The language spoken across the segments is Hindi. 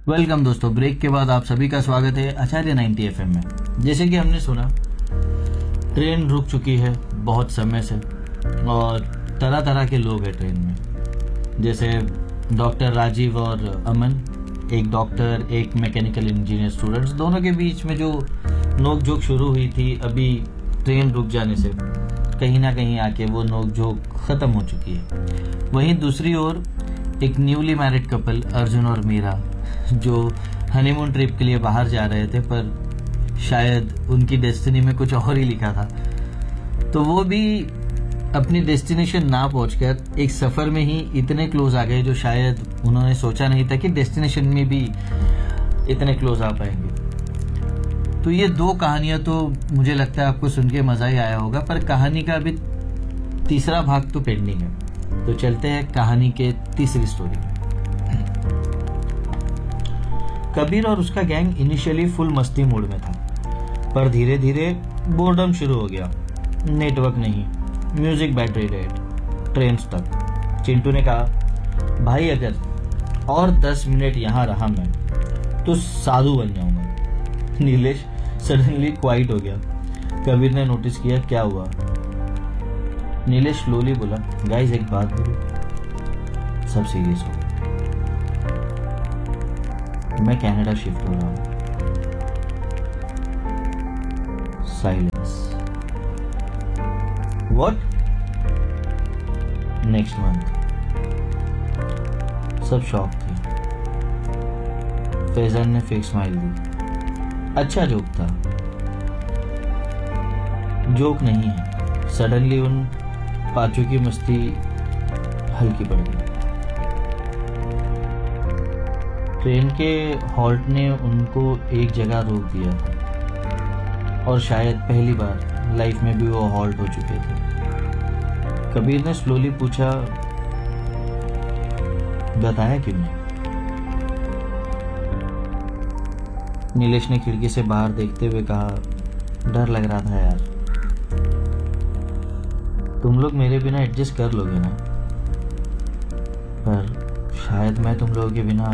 वेलकम दोस्तों, ब्रेक के बाद आप सभी का स्वागत है आचार्य 90 FM में। जैसे कि हमने सुना, ट्रेन रुक चुकी है बहुत समय से और तरह तरह के लोग हैं ट्रेन में। जैसे डॉक्टर राजीव और अमन, एक डॉक्टर एक मैकेनिकल इंजीनियर स्टूडेंट्स, दोनों के बीच में जो नोक-झोंक शुरू हुई थी, अभी ट्रेन रुक जाने से कहीं ना कहीं आके वो नोक-झोंक ख़त्म हो चुकी है। वहीं दूसरी ओर एक न्यूली मैरिड कपल अर्जुन और मीरा, जो हनीमून ट्रिप के लिए बाहर जा रहे थे, पर शायद उनकी डेस्टिनी में कुछ और ही लिखा था, तो वो भी अपनी डेस्टिनेशन ना पहुंचकर एक सफर में ही इतने क्लोज आ गए जो शायद उन्होंने सोचा नहीं था कि डेस्टिनेशन में भी इतने क्लोज आ पाएंगे। तो ये दो कहानियां तो मुझे लगता है आपको सुन के मजा ही आया होगा, पर कहानी का अभी तीसरा भाग तो पेंडिंग है। तो चलते हैं कहानी के तीसरी स्टोरी में। कबीर और उसका गैंग इनिशियली फुल मस्ती मूड में था, पर धीरे धीरे बोर्डम शुरू हो गया। नेटवर्क नहीं, music battery dead, train stuck. Chintu ने कहा, भाई अगर और 10 मिनट यहाँ रहा मैं तो साधु बन जाऊंगा। नीलेश सडनली क्वाइट हो गया। कबीर ने नोटिस किया, क्या हुआ? नीलेश स्लोली बोला, गाइस एक बात बोलो। सब सीरियस हो गए। मैं कनाडा शिफ्ट हो रहा हूं। साइलेंस। व्हाट? Next month. सब शॉक थे। फैजल ने फेक स्माइल दी। अच्छा जोक था। जोक नहीं है। सडनली उन पांचों की मस्ती हल्की पड़ गई। ट्रेन के हॉल्ट ने उनको एक जगह रोक दिया था और शायद पहली बार लाइफ में भी वो हॉल्ट हो चुके थे। कबीर ने स्लोली पूछा, बताया क्यों नहीं? नीलेश ने खिड़की से बाहर देखते हुए कहा, डर लग रहा था यार। तुम लोग मेरे बिना एडजस्ट कर लोगे ना, पर शायद मैं तुम लोगों के बिना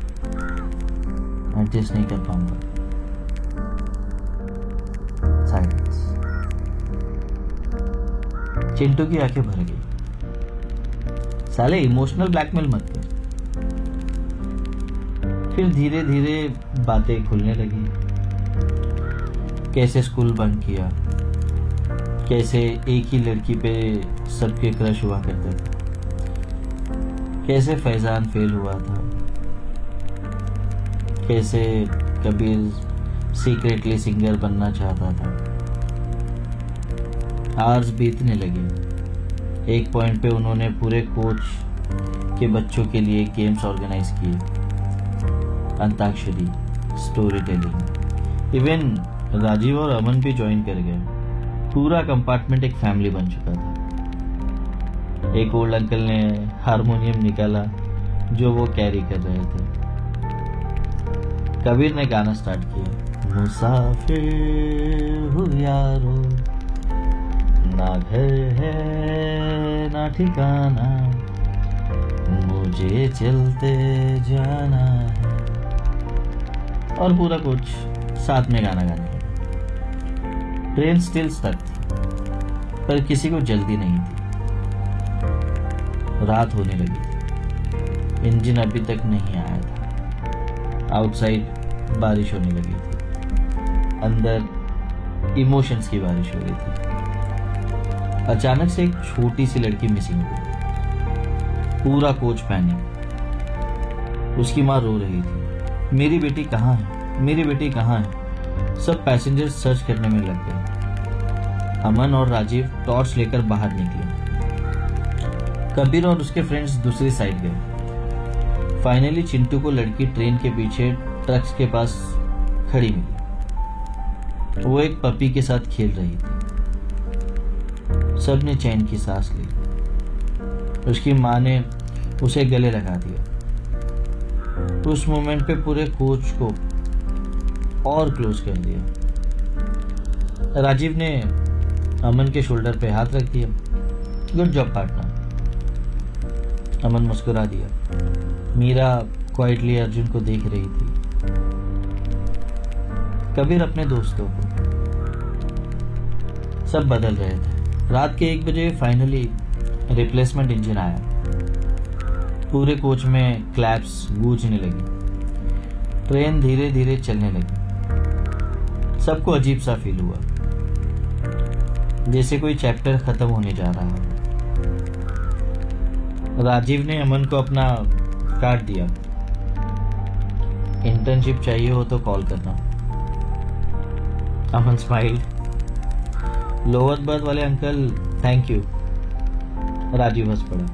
एडजस्ट नहीं कर पाऊंगा। साइलेंस। चिंटू की आंखें भर गई। साले इमोशनल ब्लैकमेल मत कर। फिर धीरे धीरे बातें खुलने लगी। कैसे स्कूल बंक किया, कैसे एक ही लड़की पे सबके क्रश हुआ करते थे, कैसे फैजान फेल हुआ था, कैसे कबीर सीक्रेटली सिंगर बनना चाहता था। आवर्स बीतने लगे। एक पॉइंट पे उन्होंने पूरे कोच के बच्चों के लिए गेम्स ऑर्गेनाइज किए, antakshari, story telling. Even Rajiv और अमन भी ज्वाइन कर गए। पूरा कंपार्टमेंट एक फैमिली बन चुका था। एक ओल्ड अंकल ने हारमोनियम निकाला जो वो कैरी कर रहे थे। कबीर ने गाना स्टार्ट किया, मुसाफिर हूँ यारो, ना घर है ना ठिकाना, मुझे चलते जाना है। और पूरा कुछ साथ में गाना गाने लगा। ट्रेन स्टिल स्टक थी, पर किसी को जल्दी नहीं थी। रात होने लगी थी। इंजन अभी तक नहीं आया था। आउटसाइड बारिश होने लगी थी। अंदर इमोशंस की बारिश हो रही थी। अचानक से एक छोटी सी लड़की मिसिंग हो गई। पूरा कोच पैनिक। उसकी माँ रो रही थी, मेरी बेटी कहाँ है, मेरी बेटी कहाँ है? सब पैसेंजर सर्च करने में लग गए। अमन और राजीव टॉर्च लेकर बाहर निकले। कबीर और उसके फ्रेंड्स दूसरी साइड गए। फाइनली चिंटू को लड़की ट्रेन के पीछे ट्रक्स के पास खड़ी मिली। वो एक पपी के साथ खेल रही थी। सबने चैन की सांस ली। उसकी माँ ने उसे गले लगा दिया। उस मोमेंट पे पूरे कोच को और क्लोज कर दिया। राजीव ने अमन के शोल्डर पे हाथ रख दिया। Good job partner. अमन मुस्कुरा दिया। मीरा क्वाइटली अर्जुन को देख रही थी। कबीर अपने दोस्तों को, सब बदल रहे थे। रात के 1 बजे फाइनली रिप्लेसमेंट इंजन आया। पूरे कोच में क्लैप्स गूंजने लगी। ट्रेन धीरे धीरे चलने लगी। सबको अजीब सा फील हुआ, जैसे कोई चैप्टर खत्म होने जा रहा हो। राजीव ने अमन को अपना कार्ड दिया। इंटर्नशिप चाहिए हो तो कॉल करना। अमन स्माइल्ड। लोअर बर्थ वाले अंकल थैंक यू। राजीव हंस पड़ा।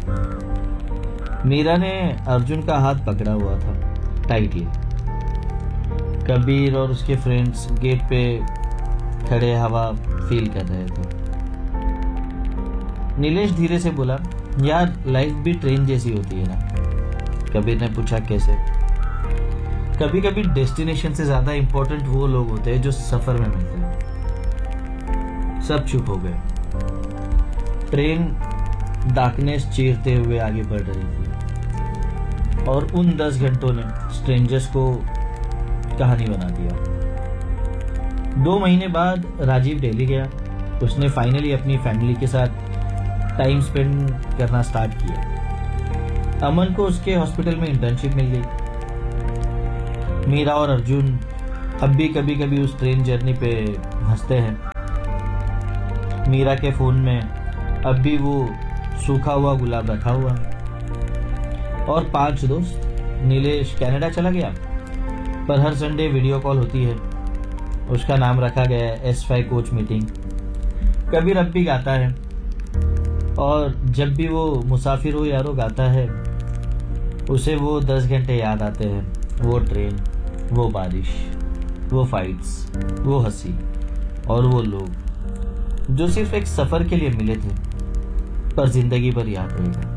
मीरा ने अर्जुन का हाथ पकड़ा हुआ था टाइटली। कबीर और उसके फ्रेंड्स गेट पे खड़े हवा फील कर रहे थे। नीलेश धीरे से बोला, यार लाइफ भी ट्रेन जैसी होती है ना। कबीर ने पूछा, कैसे? कभी कभी डेस्टिनेशन से ज्यादा इंपॉर्टेंट वो लोग होते हैं जो सफर में मिलते हैं। सब चुप हो गए। ट्रेन डार्कनेस चीरते हुए आगे बढ़ रही थी और उन 10 घंटों ने स्ट्रेंजर्स को कहानी बना दिया। 2 महीने बाद राजीव दिल्ली गया। उसने फाइनली अपनी फैमिली के साथ टाइम स्पेंड करना स्टार्ट किया। अमन को उसके हॉस्पिटल में इंटर्नशिप मिल गई। मीरा और अर्जुन अब भी कभी कभी उस ट्रेन जर्नी पे हंसते हैं। मीरा के फोन में अब भी वो सूखा हुआ गुलाब रखा हुआ है। और 5 दोस्त। नीलेश कनाडा चला गया, पर हर संडे वीडियो कॉल होती है। उसका नाम रखा गया है S5 कोच मीटिंग। कबीर अब भी गाता है, और जब भी वो मुसाफिर हो यारो गाता है, उसे वो 10 घंटे याद आते हैं। वो ट्रेन, वो बारिश, वो फाइट्स, वो हंसी और वो लोग जो सिर्फ एक सफर के लिए मिले थे, पर जिंदगी भर याद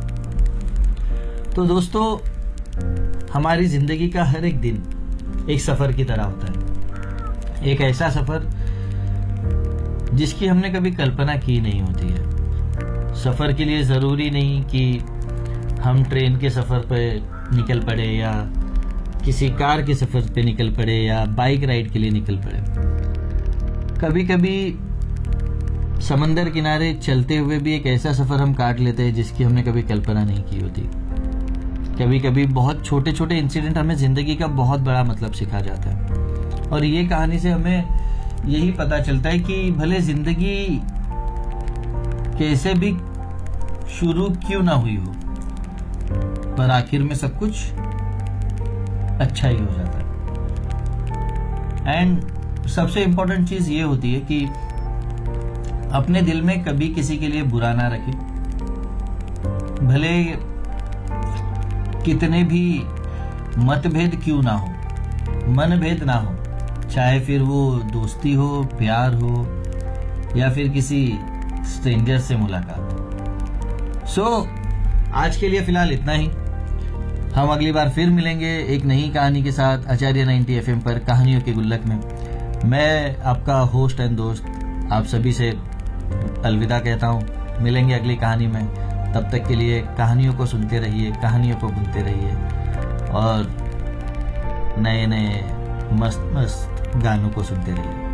रहेगा। तो दोस्तों, हमारी जिंदगी का हर एक दिन एक सफर की तरह होता है। एक ऐसा सफर जिसकी हमने कभी कल्पना की नहीं होती है। सफर के लिए जरूरी नहीं कि हम ट्रेन के सफर पे निकल पड़े, या किसी कार के सफर पे निकल पड़े, या बाइक राइड के लिए निकल पड़े। कभी कभी समंदर किनारे चलते हुए भी एक ऐसा सफर हम काट लेते हैं जिसकी हमने कभी कल्पना नहीं की होती। कभी कभी बहुत छोटे छोटे इंसिडेंट हमें जिंदगी का बहुत बड़ा मतलब सिखा जाता है। और ये कहानी से हमें यही पता चलता है कि भले जिंदगी कैसे भी शुरू क्यों ना हुई हो, पर आखिर में सब कुछ अच्छा ही हो जाता है। एंड सबसे इंपॉर्टेंट चीज ये होती है कि अपने दिल में कभी किसी के लिए बुरा ना रखें। भले कितने भी मतभेद क्यों ना हो, मनभेद ना हो, चाहे फिर वो दोस्ती हो, प्यार हो, या फिर किसी स्ट्रेंजर से मुलाकात। आज के लिए फिलहाल इतना ही। हम अगली बार फिर मिलेंगे एक नई कहानी के साथ आचार्य 90 FM पर, कहानियों के गुल्लक में। मैं आपका होस्ट एंड दोस्त आप सभी से अलविदा कहता हूँ। मिलेंगे अगली कहानी में। तब तक के लिए कहानियों को सुनते रहिए, कहानियों को बुनते रहिए, और नए नए मस्त मस्त गानों को सुनते रहिए।